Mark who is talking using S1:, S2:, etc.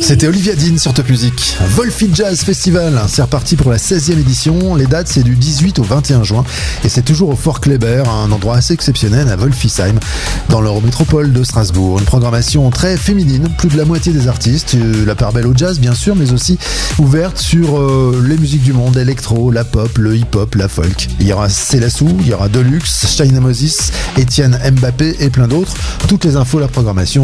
S1: C'était Olivia Dean sur Top Music. Wolfie Jazz Festival, c'est reparti pour la 16e édition. Les dates, c'est du 18 au 21 juin. Et c'est toujours au Fort Kléber, un endroit assez exceptionnel à Wolfisheim, dans l'Eurométropole de Strasbourg. Une programmation très féminine, plus de la moitié des artistes. La part belle au jazz, bien sûr, mais aussi ouverte sur les musiques du monde, l'électro, la pop, le hip-hop, la folk. Il y aura Célassou, il y aura Deluxe, China Moses, Étienne Mbappé et plein d'autres. Toutes les infos, la programmation